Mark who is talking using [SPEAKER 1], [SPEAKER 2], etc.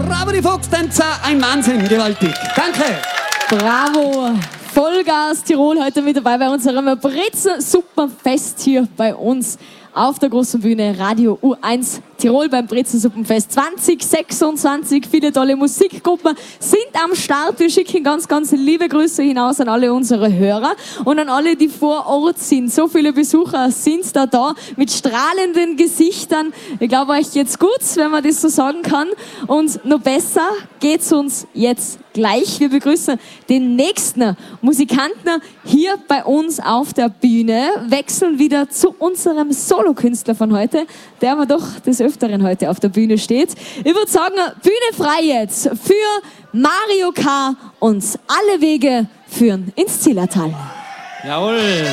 [SPEAKER 1] Bravo, die Foxtänzer, ein Wahnsinn, gewaltig. Danke.
[SPEAKER 2] Bravo. Vollgas Tirol heute mit dabei bei unserem Brezen-Suppenfest hier bei uns auf der großen Bühne Radio U1 Tirol beim Brezen-Suppenfest 2026. Viele tolle Musikgruppen sind am Start. Wir schicken ganz, ganz liebe Grüße hinaus an alle unsere Hörer und an alle, die vor Ort sind. So viele Besucher sind da mit strahlenden Gesichtern. Ich glaube, euch geht's gut, wenn man das so sagen kann. Und noch besser geht's uns jetzt gleich. Wir begrüßen den nächsten Musikanten hier bei uns auf der Bühne. Wechseln wieder zu unserem Solokünstler von heute, der aber doch des Öfteren heute auf der Bühne steht. Ich würde sagen, Bühne frei jetzt für Mario K. und alle Wege führen ins Zillertal.
[SPEAKER 3] Jawohl.